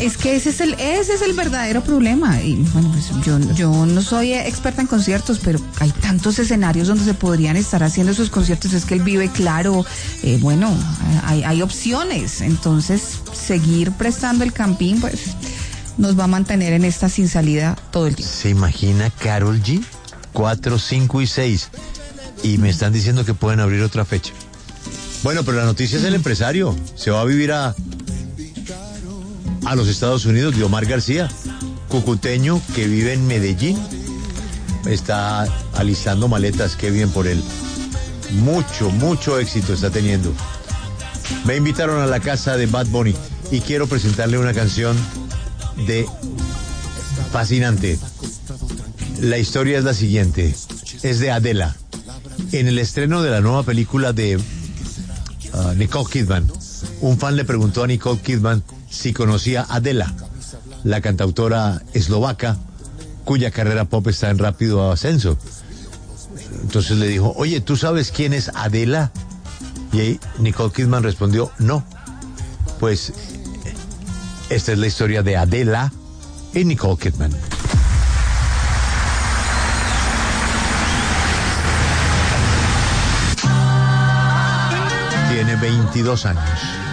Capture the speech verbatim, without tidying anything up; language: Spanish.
Es que ese es el, ese es el verdadero problema. Y bueno, pues yo, yo no soy experta en conciertos, pero hay tantos escenarios donde se podrían estar haciendo esos conciertos. Es que él vive claro, eh, bueno, hay, hay opciones. Entonces, seguir prestando el Campín, pues, nos va a mantener en esta sin salida todo el tiempo. ¿Se imagina Karol G? cuatro, cinco y seis. Y me están diciendo que pueden abrir otra fecha. Bueno, pero la noticia es el empresario. Se va a vivir a... a los Estados Unidos, Diomar García, cucuteño que vive en Medellín, está alistando maletas. Qué bien por él. Mucho, mucho éxito está teniendo. Me invitaron a la casa de Bad Bunny y quiero presentarle una canción de fascinante. La historia es la siguiente, es de Adela. En el estreno de la nueva película de uh, Nicole Kidman, un fan le preguntó a Nicole Kidman si conocía a Adela, la cantautora eslovaca cuya carrera pop está en rápido ascenso. Entonces le dijo, oye, ¿tú sabes quién es Adela? Y ahí Nicole Kidman respondió, no. Pues esta es la historia de Adela y Nicole Kidman. Tiene veintidós años.